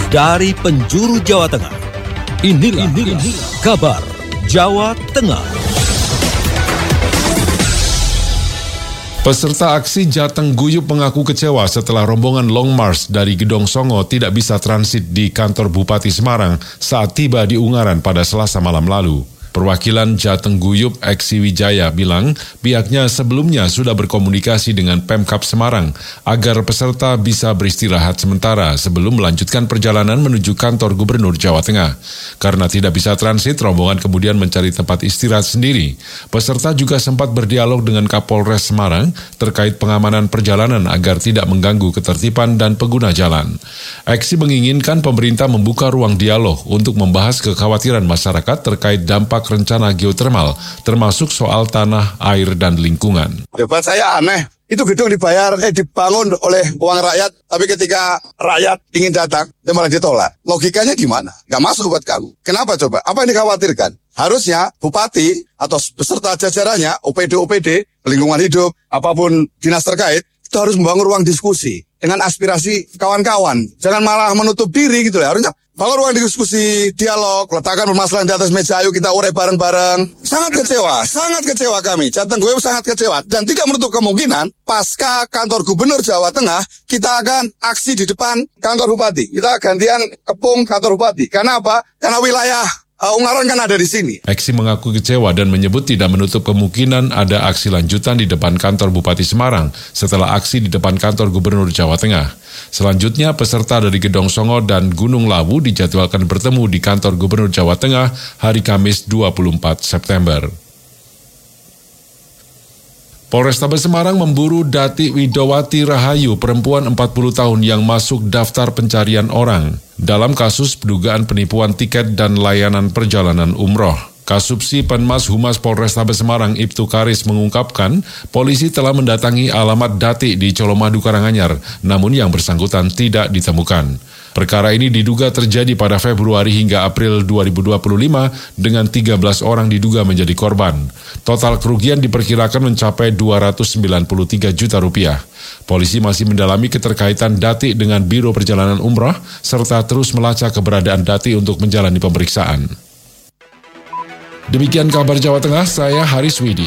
dari penjuru Jawa Tengah. Inilah kabar Jawa Tengah. Peserta aksi Jateng Guyup mengaku kecewa setelah rombongan Long March dari Gedong Songo tidak bisa transit di kantor Bupati Semarang saat tiba di Ungaran pada Selasa malam lalu. Perwakilan Jateng Guyup Eksi Wijaya bilang pihaknya sebelumnya sudah berkomunikasi dengan Pemkab Semarang agar peserta bisa beristirahat sementara sebelum melanjutkan perjalanan menuju kantor Gubernur Jawa Tengah. Karena tidak bisa transit, rombongan kemudian mencari tempat istirahat sendiri. Peserta juga sempat berdialog dengan Kapolres Semarang terkait pengamanan perjalanan agar tidak mengganggu ketertiban dan pengguna jalan. Eksi menginginkan pemerintah membuka ruang dialog untuk membahas kekhawatiran masyarakat terkait dampak rencana geotermal, termasuk soal tanah, air, dan lingkungan. Buat saya aneh, itu gedung dibangun oleh uang rakyat, tapi ketika rakyat ingin datang, dia malah ditolak. Logikanya gimana? Gak masuk buat kamu. Kenapa coba? Apa yang dikhawatirkan? Harusnya bupati atau beserta jajarannya, OPD, lingkungan hidup, apapun dinas terkait, itu harus membangun ruang diskusi dengan aspirasi kawan-kawan. Jangan malah menutup diri gitu ya. Harusnya bangun ruang diskusi, dialog, letakkan permasalahan di atas meja, ayo kita urai bareng-bareng. Sangat kecewa kami. Jateng Guyup sangat kecewa. Dan tidak menutup kemungkinan, pasca kantor Gubernur Jawa Tengah, kita akan aksi di depan kantor Bupati. Kita gantian kepung kantor Bupati. Karena apa? Karena wilayah Ungaran kan ada di sini. Eksi mengaku kecewa dan menyebut tidak menutup kemungkinan ada aksi lanjutan di depan kantor Bupati Semarang setelah aksi di depan kantor Gubernur Jawa Tengah. Selanjutnya, peserta dari Gedong Songo dan Gunung Lawu dijadwalkan bertemu di kantor Gubernur Jawa Tengah hari Kamis 24 September. Polrestabes Semarang memburu Dati Widowati Rahayu, perempuan 40 tahun yang masuk daftar pencarian orang dalam kasus dugaan penipuan tiket dan layanan perjalanan umroh. Kasubsi Penmas Humas Polrestabes Semarang Ibtu Karis mengungkapkan, polisi telah mendatangi alamat Dati di Colomadu Karanganyar, namun yang bersangkutan tidak ditemukan. Perkara ini diduga terjadi pada Februari hingga April 2025 dengan 13 orang diduga menjadi korban. Total kerugian diperkirakan mencapai 293 juta rupiah. Polisi masih mendalami keterkaitan Dati dengan Biro Perjalanan Umrah serta terus melacak keberadaan Dati untuk menjalani pemeriksaan. Demikian kabar Jawa Tengah, saya Haris Widi.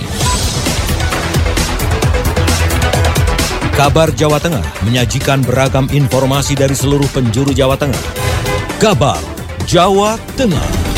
Kabar Jawa Tengah menyajikan beragam informasi dari seluruh penjuru Jawa Tengah. Kabar Jawa Tengah.